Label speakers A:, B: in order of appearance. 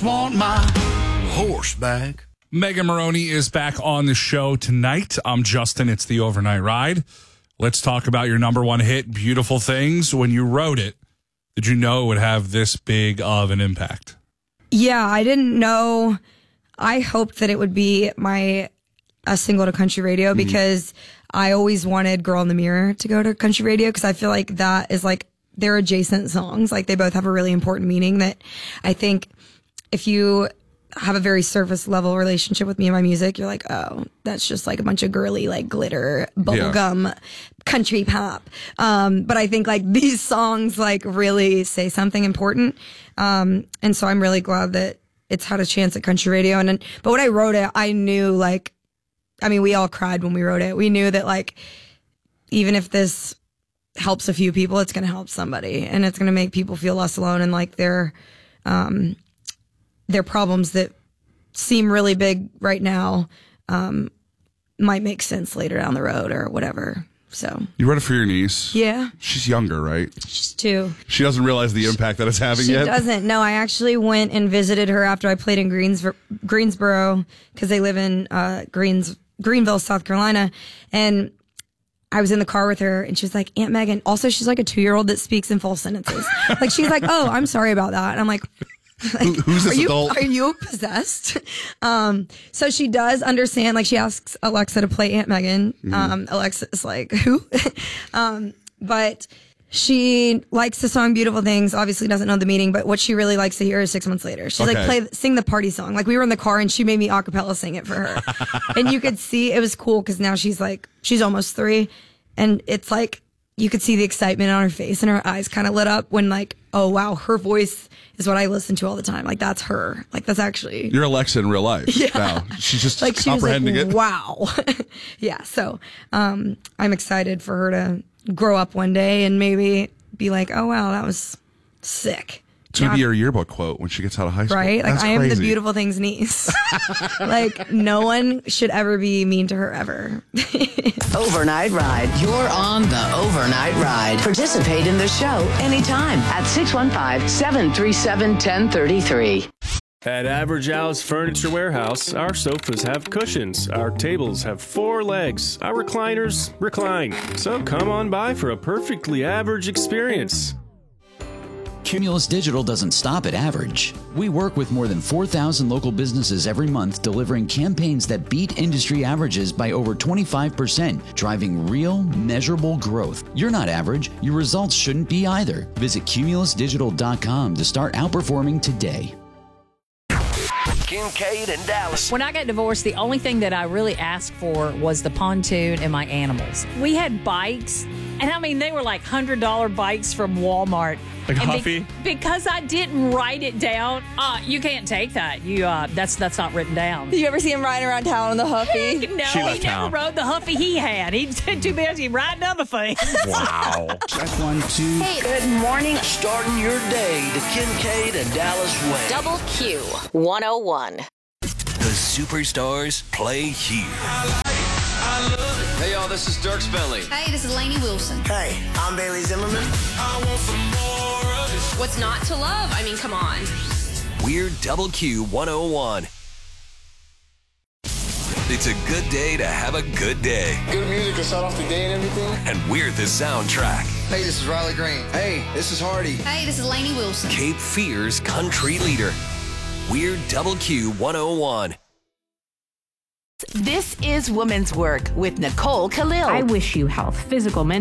A: just want my horse back.
B: Megan Maroney is back on the show tonight. I'm Justin. It's the Overnight Ride. Let's talk about your number one hit, Beautiful Things. When you wrote it, did you know it would have this big of an impact?
C: Yeah, I didn't know. I hoped that it would be a single to country radio because I always wanted Girl in the Mirror to go to country radio because I feel like that is like they're adjacent songs. Like they both have a really important meaning that I think if you have a very surface level relationship with me and my music, you're like, oh, that's just like a bunch of girly, like glitter, bubblegum, country pop. But I think like these songs like really say something important. And so I'm really glad that it's had a chance at country radio. But when I wrote it, I knew like, I mean, we all cried when we wrote it. We knew that like, even if this helps a few people, it's going to help somebody and it's going to make people feel less alone and like their problems that seem really big right now might make sense later down the road or whatever. So
D: you wrote it for your niece?
C: Yeah.
D: She's younger, right?
C: She's 2.
D: She doesn't realize the impact that it's having yet?
C: She doesn't. No, I actually went and visited her after I played in Greensboro because they live in Greenville, South Carolina. And I was in the car with her and she was like, Aunt Megan. Also, she's like a 2-year-old that speaks in full sentences. Like she's like, oh, I'm sorry about that. And I'm like,
D: who's this adult?
C: Are you possessed? So she does understand. Like she asks Alexa to play Aunt Megan. Alexa's like, who? But she likes the song "Beautiful Things." Obviously doesn't know the meaning, but what she really likes to hear is 6 months later. She's like, sing the party song. Like we were in the car and she made me a cappella sing it for her, and you could see it was cool because now she's almost 3, and it's like you could see the excitement on her face and her eyes kind of lit up when like, oh wow, her voice is what I listen to all the time. Like that's her. Like that's actually
D: you're Alexa in real life.
C: Yeah.
D: Now she's just
C: like
D: comprehending
C: she was like,
D: it.
C: Wow. Yeah. So I'm excited for her to grow up one day and maybe be like, oh wow, that was sick.
D: It's going to be her yearbook quote when she gets out of high school.
C: Right? Like,
D: That's
C: I am
D: crazy.
C: the Beautiful Things niece. Like, no one should ever be mean to her ever.
E: Overnight Ride. You're on the Overnight Ride. Participate in the show anytime at 615-737-1033.
F: At Average Al's Furniture Warehouse, our sofas have cushions, our tables have 4 legs, our recliners recline. So come on by for a perfectly average experience.
G: Cumulus Digital doesn't stop at average. We work with more than 4,000 local businesses every month, delivering campaigns that beat industry averages by over 25%, driving real, measurable growth. You're not average. Your results shouldn't be either. Visit cumulusdigital.com to start outperforming today.
H: Kincaid and Dallas.
I: When I got divorced, the only thing that I really asked for was the pontoon and my animals. We had bikes, and I mean, they were like $100 bikes from Walmart.
F: Like a Huffy?
I: Because I didn't write it down. You can't take that. That's not written down.
J: You ever see him riding around town on the Huffy?
I: No, he never rode the Huffy he had. He's too busy riding other things.
A: Wow.
G: That's 1, 2.
H: Hey, good morning. Starting your day the Kincaid and Dallas way.
K: Double Q 101.
H: The superstars play here.
L: Hey, y'all, this is Dirk Bentley.
M: Hey, this is Lainey Wilson.
N: Hey, I'm Bailey Zimmerman.
M: I want some more of this. What's not to love? I mean, come on.
H: We're Double Q 101. It's a good day to have a good day.
N: Good music to start off the day and everything.
H: And we're the soundtrack.
L: Hey, this is Riley Green. Hey, this is Hardy.
M: Hey, this is Lainey Wilson.
H: Cape Fear's country leader. We're Double Q 101.
O: This is Women's Work with Nicole Khalil.
P: I wish you health, physical, mental.